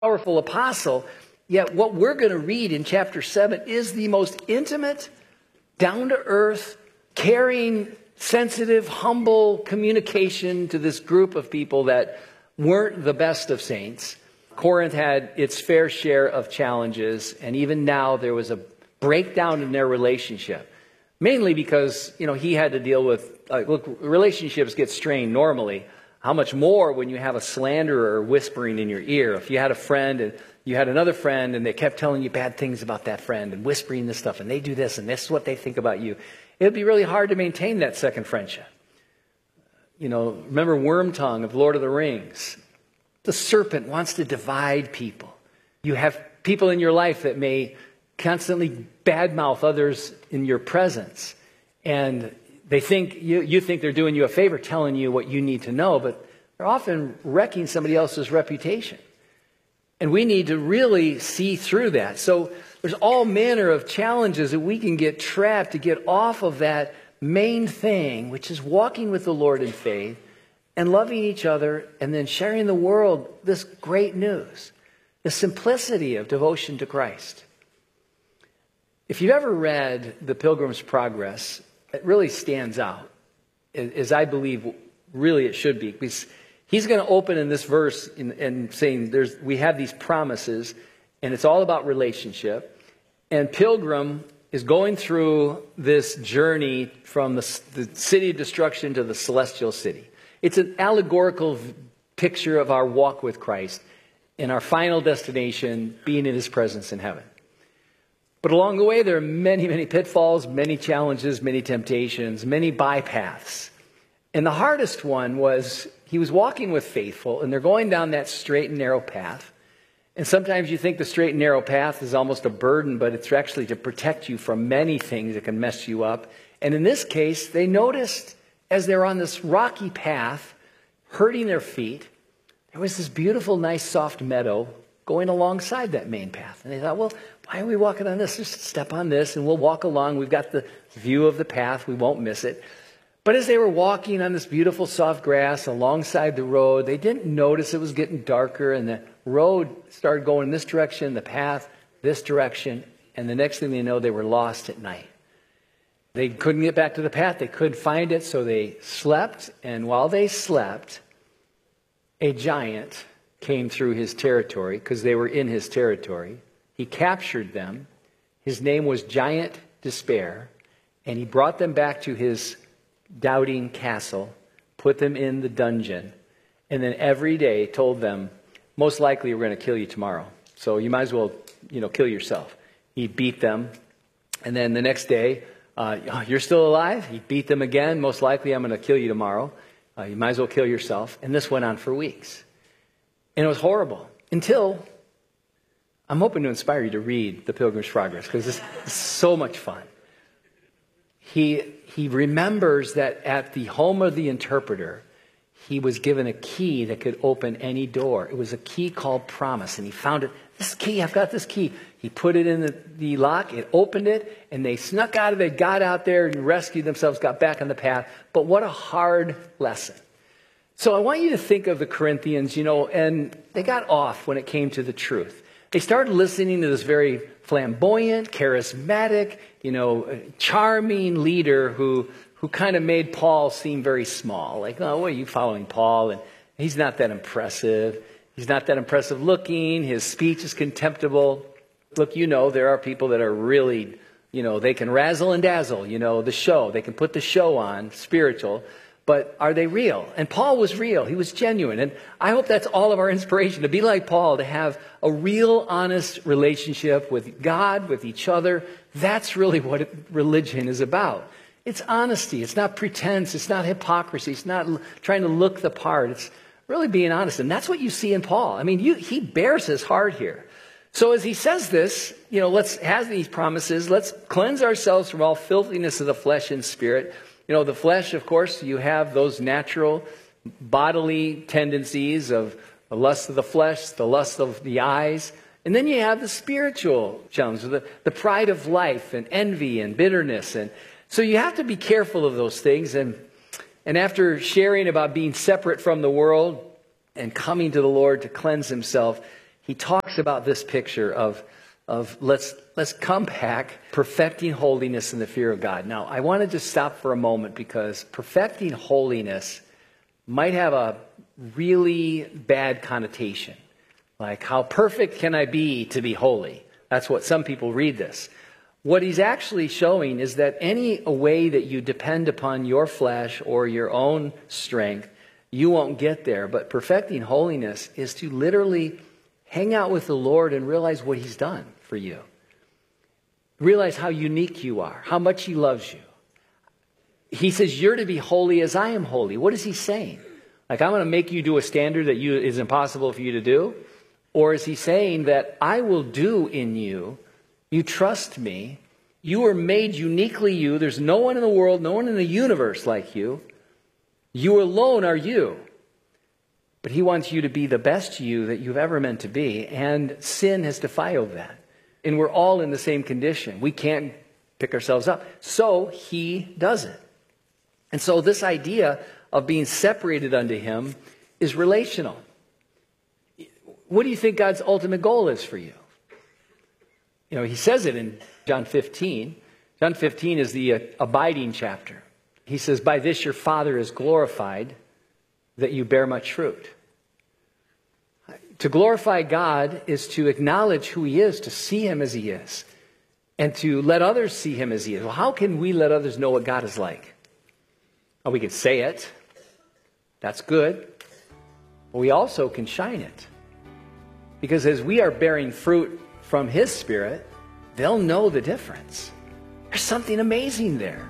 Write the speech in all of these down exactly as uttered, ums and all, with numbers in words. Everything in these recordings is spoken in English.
powerful apostle. Yet what we're going to read in chapter seven is the most intimate, down-to-earth, caring, sensitive, humble communication to this group of people that weren't the best of saints. Corinth had its fair share of challenges, and even now there was a breakdown in their relationship. Mainly because, you know, he had to deal with, uh, look, relationships get strained normally. How much more when you have a slanderer whispering in your ear? If you had a friend and you had another friend and they kept telling you bad things about that friend and whispering this stuff, and they do this and this is what they think about you, it would be really hard to maintain that second friendship. You know, remember Wormtongue of Lord of the Rings? The serpent wants to divide people. You have people in your life that may constantly badmouth others in your presence. And they think you, you think they're doing you a favor, telling you what you need to know, but they're often wrecking somebody else's reputation. And we need to really see through that. So there's all manner of challenges that we can get trapped to get off of that main thing, which is walking with the Lord in faith and loving each other and then sharing the world this great news, the simplicity of devotion to Christ. If you've ever read The Pilgrim's Progress, it really stands out, as I believe really it should be. Because he's going to open in this verse in, in saying there's we have these promises, and it's all about relationship. And Pilgrim is going through this journey from the, the city of destruction to the celestial city. It's an allegorical picture of our walk with Christ and our final destination being in his presence in heaven. But along the way, there are many, many pitfalls, many challenges, many temptations, many bypaths. And the hardest one was he was walking with faithful, and they're going down that straight and narrow path. And sometimes you think the straight and narrow path is almost a burden, but it's actually to protect you from many things that can mess you up. And in this case, they noticed as they're on this rocky path, hurting their feet, there was this beautiful, nice, soft meadow going alongside that main path. And they thought, well, why are we walking on this? Just step on this and we'll walk along. We've got the view of the path. We won't miss it. But as they were walking on this beautiful soft grass alongside the road, they didn't notice it was getting darker, and the road started going this direction, the path this direction, and the next thing they know, they were lost at night. They couldn't get back to the path. They couldn't find it, so they slept. And while they slept, a giant came through his territory because they were in his territory. He captured them. His name was Giant Despair, and he brought them back to his doubting castle, put them in the dungeon, and then every day told them, most likely we're going to kill you tomorrow. So you might as well, you know, kill yourself. He beat them. And then the next day, uh, oh, you're still alive? He beat them again. Most likely I'm going to kill you tomorrow. Uh, you might as well kill yourself. And this went on for weeks. And it was horrible until I'm hoping to inspire you to read The Pilgrim's Progress because it's so much fun. He, he remembers that at the home of the interpreter, he was given a key that could open any door. It was a key called promise. And he found it. This key, I've got this key. He put it in the, the lock. It opened it. And they snuck out of it, got out there and rescued themselves, got back on the path. But what a hard lesson. So I want you to think of the Corinthians, you know, and they got off when it came to the truth. They started listening to this very flamboyant, charismatic, you know, charming leader who who kind of made Paul seem very small. Like, oh, what are you following Paul? And he's not that impressive. He's not that impressive looking. His speech is contemptible. Look, you know, there are people that are really, you know, they can razzle and dazzle, you know, the show. They can put the show on, spiritual. But are they real? And Paul was real. He was genuine. And I hope that's all of our inspiration, to be like Paul, to have a real, honest relationship with God, with each other. That's really what religion is about. It's honesty. It's not pretense. It's not hypocrisy. It's not l- trying to look the part. It's really being honest. And that's what you see in Paul. I mean, you, he bears his heart here. So as he says this, you know, let's have these promises. Let's cleanse ourselves from all filthiness of the flesh and spirit. You know, the flesh, of course, you have those natural bodily tendencies of the lust of the flesh, the lust of the eyes. And then you have the spiritual challenges, the, the pride of life and envy and bitterness. And so you have to be careful of those things. And, and after sharing about being separate from the world and coming to the Lord to cleanse himself, he talks about this picture of, of let's, let's come back, perfecting holiness in the fear of God. Now, I want to just stop for a moment because perfecting holiness might have a really bad connotation. Like, how perfect can I be to be holy? That's what some people read this. What he's actually showing is that any way that you depend upon your flesh or your own strength, you won't get there. But perfecting holiness is to literally hang out with the Lord and realize what he's done for you. Realize how unique you are, how much he loves you. He says, you're to be holy as I am holy. What is he saying? Like, I'm going to make you do a standard that you is impossible for you to do? Or is he saying that I will do in you, you trust me, you are made uniquely you, there's no one in the world, no one in the universe like you, you alone are you. But he wants you to be the best you that you've ever meant to be, and sin has defiled that. And we're all in the same condition. We can't pick ourselves up. So he does it. And so this idea of being separated unto him is relational. What do you think God's ultimate goal is for you? You know, he says it in John fifteen. John fifteen is the uh, abiding chapter. He says, by this your Father is glorified, that you bear much fruit. To glorify God is to acknowledge who he is, to see him as he is, and to let others see him as he is. Well, how can we let others know what God is like? Well, we can say it. That's good. But we also can shine it. Because as we are bearing fruit from his Spirit, they'll know the difference. There's something amazing there.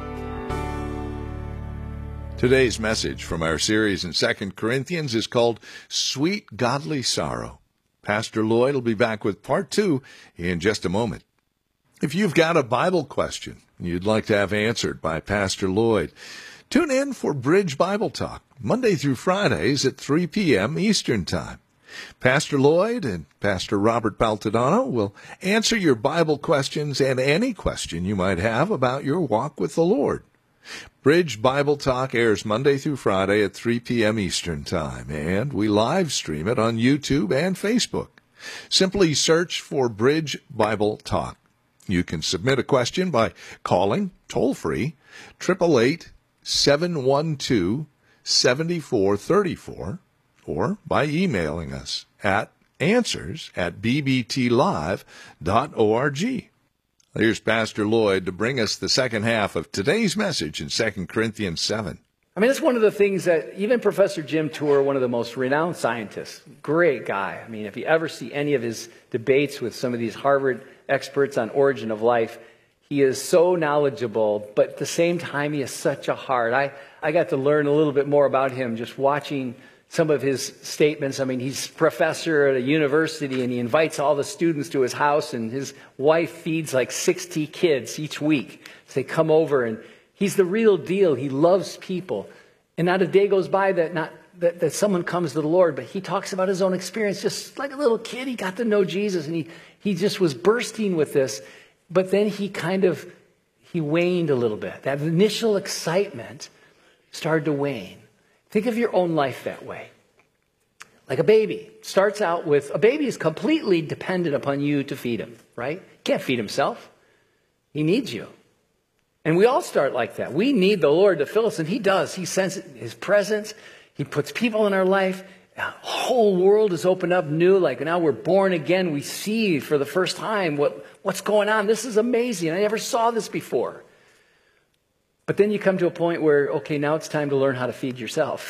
Today's message from our series in Second Corinthians is called Sweet Godly Sorrow. Pastor Lloyd will be back with part two in just a moment. If you've got a Bible question you'd like to have answered by Pastor Lloyd, tune in for Bridge Bible Talk, Monday through Fridays at three p.m. Eastern Time. Pastor Lloyd and Pastor Robert Baltodano will answer your Bible questions and any question you might have about your walk with the Lord. Bridge Bible Talk airs Monday through Friday at three p.m. Eastern Time, and we live stream it on YouTube and Facebook. Simply search for Bridge Bible Talk. You can submit a question by calling toll-free eight eight eight, seven one two, seven four three four or by emailing us at answers at b b t live dot org. Here's Pastor Lloyd to bring us the second half of today's message in Second Corinthians seven. I mean, it's one of the things that even Professor Jim Tour, one of the most renowned scientists, great guy. I mean, if you ever see any of his debates with some of these Harvard experts on origin of life, he is so knowledgeable, but at the same time, he has such a heart. I, I got to learn a little bit more about him just watching some of his statements. I mean, he's professor at a university, and he invites all the students to his house, and his wife feeds like sixty kids each week. So they come over, and he's the real deal. He loves people. And not a day goes by that not that, that someone comes to the Lord, but he talks about his own experience. Just like a little kid, he got to know Jesus, and he, he just was bursting with this. But then he kind of, he waned a little bit. That initial excitement started to wane. Think of your own life that way. Like a baby starts out with, a baby is completely dependent upon you to feed him, right? He can't feed himself. He needs you. And we all start like that. We need the Lord to fill us, and he does. He sends his presence. He puts people in our life. The whole world is opened up new. Like now we're born again. We see for the first time what, what's going on. This is amazing. I never saw this before. But then you come to a point where, okay, now it's time to learn how to feed yourself.